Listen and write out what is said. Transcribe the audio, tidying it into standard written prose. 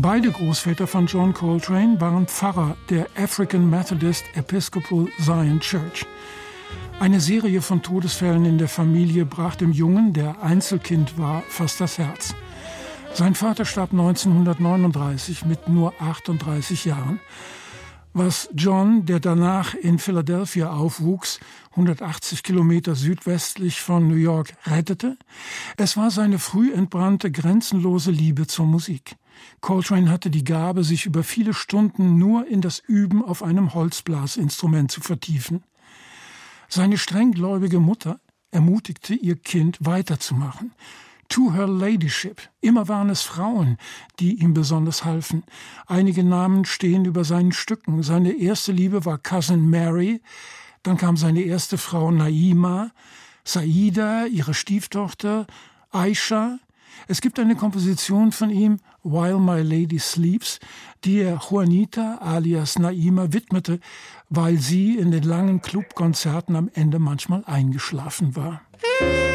Beide Großväter von John Coltrane waren Pfarrer der African Methodist Episcopal Zion Church. Eine Serie von Todesfällen in der Familie brach dem Jungen, der Einzelkind war, fast das Herz. Sein Vater starb 1939 mit nur 38 Jahren. Was John, der danach in Philadelphia aufwuchs, 180 Kilometer südwestlich von New York, rettete? Es war seine früh entbrannte, grenzenlose Liebe zur Musik. Coltrane hatte die Gabe, sich über viele Stunden nur in das Üben auf einem Holzblasinstrument zu vertiefen. Seine strenggläubige Mutter ermutigte ihr Kind weiterzumachen. To her ladyship. Immer waren es Frauen, die ihm besonders halfen. Einige Namen stehen über seinen Stücken. Seine erste Liebe war Cousin Mary, dann kam seine erste Frau Naima, Saida, ihre Stieftochter, Aisha. Es gibt eine Komposition von ihm, While My Lady Sleeps, die er Juanita alias Naima widmete, weil sie in den langen Clubkonzerten am Ende manchmal eingeschlafen war.